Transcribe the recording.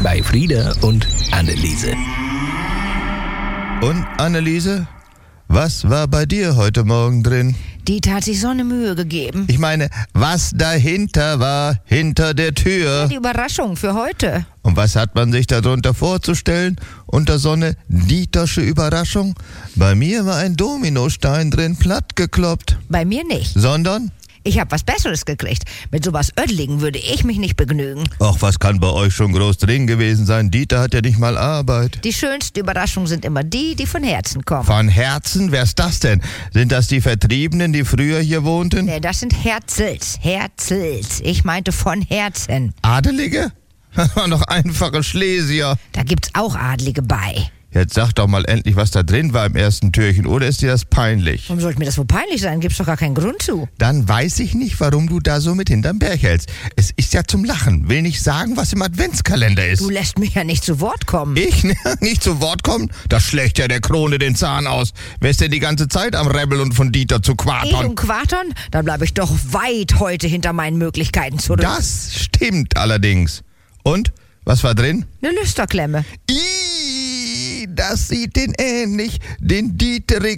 bei Frieda und Anneliese. Und Anneliese, was war bei dir heute Morgen drin? Dieter hat sich so eine Mühe gegeben. Ich meine, was dahinter war, hinter der Tür. Die Überraschung für heute. Und was hat man sich darunter vorzustellen? Unter so eine Dietersche Überraschung? Bei mir war ein Dominostein drin, plattgekloppt. Bei mir nicht. Sondern? Ich habe was Besseres gekriegt. Mit sowas Ödligen würde ich mich nicht begnügen. Ach, was kann bei euch schon groß drin gewesen sein? Dieter hat ja nicht mal Arbeit. Die schönsten Überraschungen sind immer die, die von Herzen kommen. Von Herzen? Wer ist das denn? Sind das die Vertriebenen, die früher hier wohnten? Nee, das sind Herzels. Herzels. Ich meinte von Herzen. Adelige? Das waren doch einfache Schlesier. Da gibt's auch Adlige bei. Jetzt sag doch mal endlich, was da drin war im ersten Türchen, oder ist dir das peinlich? Warum sollte mir das wohl peinlich sein? Gibt's doch gar keinen Grund zu. Dann weiß ich nicht, warum du da so mit hinterm Berg hältst. Es ist ja zum Lachen. Will nicht sagen, was im Adventskalender ist. Du lässt mich ja nicht zu Wort kommen. Ich nicht zu Wort kommen? Das schlägt ja der Krone den Zahn aus. Wer ist denn die ganze Zeit am Rebel und von Dieter zu Ich quatern? und Quatern? Dann bleibe ich doch weit heute hinter meinen Möglichkeiten zurück. Das stimmt allerdings. Und? Was war drin? Eine Lüsterklemme. Das sieht den ähnlich, den Dieterich